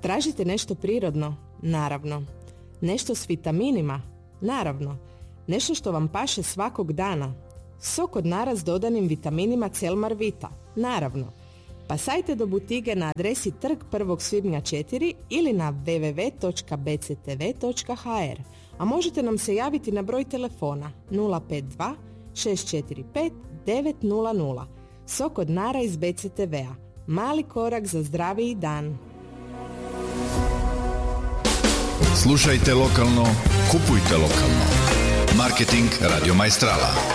Tražite nešto prirodno? Naravno. Nešto s vitaminima? Naravno. Nešto što vam paše svakog dana? Sok od nara s dodanim vitaminima Celmar Vita? Naravno. Pasajte do butige na adresi Trg 1. svibnja 4 ili na www.bctv.hr, a možete nam se javiti na broj telefona 052 645 900. Sok od nara iz BCTV-a. Mali korak za zdraviji dan. Slušajte lokalno, kupujte lokalno. Marketing Radio Maestrala.